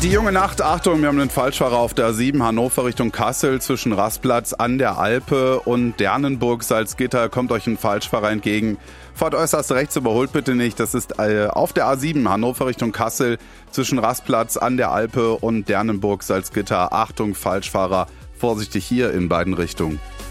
Die junge Nacht, Achtung, wir haben einen Falschfahrer auf der A7 Hannover Richtung Kassel zwischen Rastplatz an der Alpe und Dernenburg Salzgitter kommt euch ein Falschfahrer entgegen. Fahrt äußerst rechts, überholt bitte nicht. Das ist auf der A7 Hannover Richtung Kassel zwischen Rastplatz an der Alpe und Dernenburg Salzgitter. Achtung, Falschfahrer, vorsichtig hier in beiden Richtungen.